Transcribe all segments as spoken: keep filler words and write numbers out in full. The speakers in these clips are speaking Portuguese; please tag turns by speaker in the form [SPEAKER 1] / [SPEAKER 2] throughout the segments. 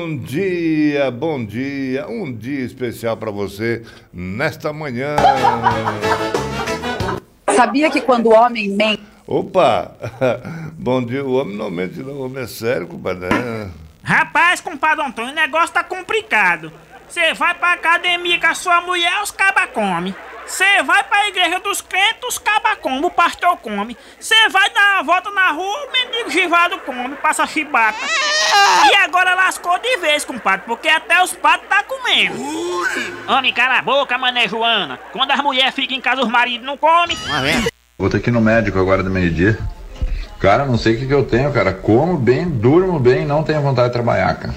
[SPEAKER 1] Bom dia, bom dia, um dia especial para você nesta manhã.
[SPEAKER 2] Sabia que quando o homem mente...
[SPEAKER 1] Opa, bom dia, o homem não mente não, o homem é sério, compadre.
[SPEAKER 3] Rapaz, compadre Antônio, o negócio tá complicado. Você vai pra academia com a sua mulher, os cabas comem. Você vai pra igreja dos crentes, os cabas comem, o pastor come. Você vai dar uma volta na rua, o mendigo givado come, passa chibata. E agora lascou de vez, compadre, porque até os patos tá comendo. Homem, cala a boca, mané Joana. Quando as mulheres ficam em casa, os maridos não comem.
[SPEAKER 4] Vou ter que ir no médico agora do meio-dia. Cara, não sei o que, que eu tenho, cara. Como bem, durmo bem, não tenho vontade de trabalhar, cara.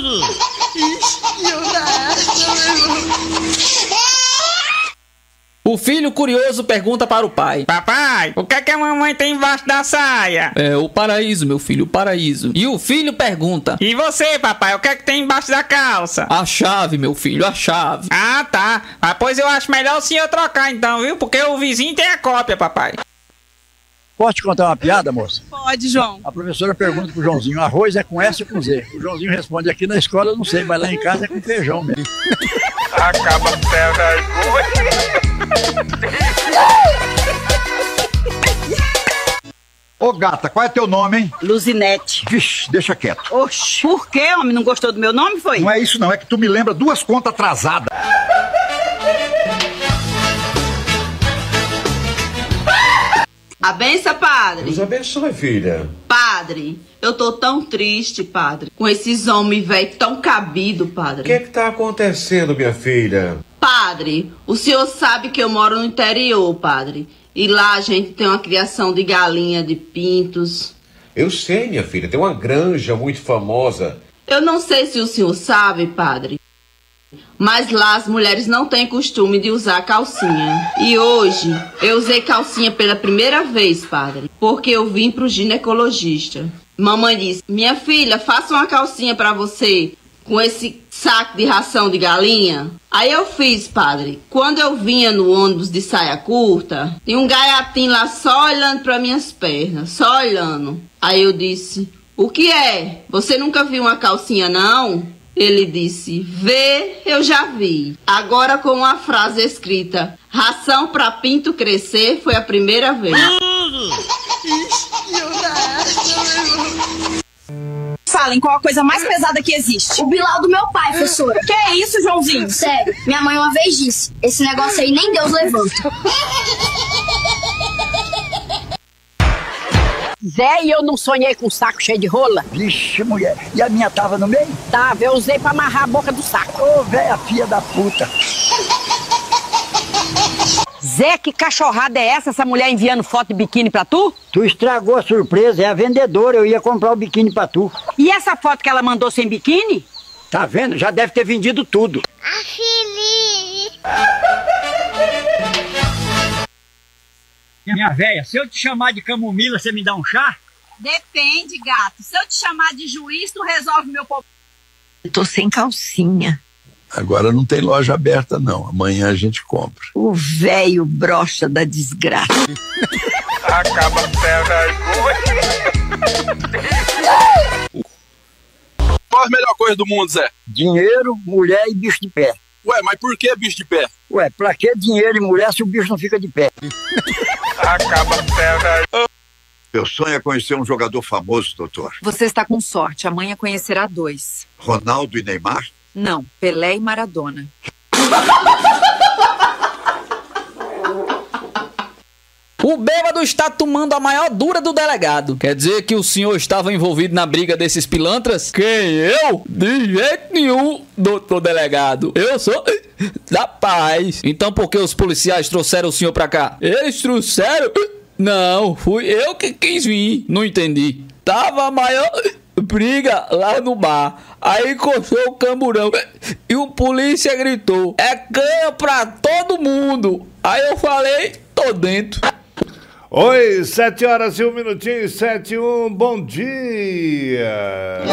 [SPEAKER 5] O filho curioso pergunta para o pai:
[SPEAKER 3] Papai, o que é que a mamãe tem embaixo da saia?
[SPEAKER 5] É, o paraíso, meu filho, o paraíso. E o filho pergunta:
[SPEAKER 3] E você, papai, o que é que tem embaixo da calça?
[SPEAKER 5] A chave, meu filho, a chave.
[SPEAKER 3] Ah, tá. Ah, pois eu acho melhor o senhor trocar então, viu? Porque o vizinho tem a cópia, papai.
[SPEAKER 6] Posso te contar uma piada, moça?
[SPEAKER 2] Pode, João.
[SPEAKER 6] A professora pergunta pro Joãozinho: arroz é com S ou com Z? O Joãozinho responde: aqui na escola eu não sei, mas lá em casa é com feijão mesmo.
[SPEAKER 3] Acaba pé da
[SPEAKER 7] Ô gata, qual é teu nome, hein?
[SPEAKER 2] Luzinete.
[SPEAKER 7] Vixe, deixa quieto.
[SPEAKER 2] Oxi. Por quê, homem? Não gostou do meu nome, foi?
[SPEAKER 7] Não é isso não, é que tu me lembra duas contas atrasadas.
[SPEAKER 8] A benção, padre.
[SPEAKER 9] Deus abençoe, filha.
[SPEAKER 8] Padre, eu tô tão triste, padre, com esses homens velho tão cabido, padre.
[SPEAKER 9] O que é que tá acontecendo, minha filha?
[SPEAKER 8] Padre, o senhor sabe que eu moro no interior, padre. E lá a gente tem uma criação de galinha, de pintos.
[SPEAKER 9] Eu sei, minha filha, tem uma granja muito famosa.
[SPEAKER 8] Eu não sei se o senhor sabe, padre, mas lá as mulheres não têm costume de usar calcinha. E hoje eu usei calcinha pela primeira vez, padre, porque eu vim pro ginecologista. Mamãe disse: minha filha, faça uma calcinha pra você com esse saco de ração de galinha. Aí eu fiz, padre. Quando eu vinha no ônibus de saia curta, tinha um gaiatinho lá só olhando pra minhas pernas, só olhando. Aí eu disse: o que é? Você nunca viu uma calcinha, não? Ele disse: vê, eu já vi. Agora com uma frase escrita: ração pra pinto crescer, foi a primeira vez.
[SPEAKER 2] Falem qual a coisa mais pesada que existe.
[SPEAKER 10] O Bilal do meu pai, professora.
[SPEAKER 2] Que é isso, Joãozinho?
[SPEAKER 10] Sério, minha mãe uma vez disse: esse negócio aí nem Deus levanta.
[SPEAKER 2] Zé, e eu não sonhei com um saco cheio de rola?
[SPEAKER 6] Vixe, mulher. E a minha tava no meio?
[SPEAKER 2] Tava, eu usei pra amarrar a boca do saco.
[SPEAKER 6] Ô, velha filha da puta.
[SPEAKER 2] Zé, que cachorrada é essa, essa mulher enviando foto de biquíni pra tu?
[SPEAKER 6] Tu estragou a surpresa, é a vendedora, eu ia comprar o biquíni pra tu.
[SPEAKER 2] E essa foto que ela mandou sem biquíni?
[SPEAKER 6] Tá vendo? Já deve ter vendido tudo.
[SPEAKER 10] A Fili.
[SPEAKER 6] Minha velha, se eu te chamar de camomila, você me dá um chá?
[SPEAKER 2] Depende, gato. Se eu te chamar de juiz, tu resolve meu problema.
[SPEAKER 11] Eu tô sem calcinha.
[SPEAKER 12] Agora não tem loja aberta, não. Amanhã a gente compra.
[SPEAKER 11] O velho brocha da desgraça.
[SPEAKER 3] Acaba pé da
[SPEAKER 13] Qual a melhor coisa do mundo, Zé?
[SPEAKER 6] Dinheiro, mulher e bicho de pé.
[SPEAKER 13] Ué, mas por que bicho de pé?
[SPEAKER 6] Ué, pra que dinheiro e mulher se o bicho não fica de pé?
[SPEAKER 3] Acaba pé da...
[SPEAKER 7] Meu sonho é conhecer um jogador famoso, doutor.
[SPEAKER 2] Você está com sorte, amanhã conhecerá dois.
[SPEAKER 7] Ronaldo e Neymar?
[SPEAKER 2] Não, Pelé e Maradona.
[SPEAKER 5] O bêbado está tomando a maior dura do delegado. Quer dizer que o senhor estava envolvido na briga desses pilantras? Quem, eu? De jeito nenhum, doutor delegado. Eu sou da paz. Então por que os policiais trouxeram o senhor pra cá? Eles trouxeram? Não, fui eu que quis vir. Não entendi. Tava a maior briga lá no bar. Aí encostou o camburão e o polícia gritou: é canha pra todo mundo. Aí eu falei: tô dentro.
[SPEAKER 1] Oi, sete horas e um minutinho, sete e um, bom dia.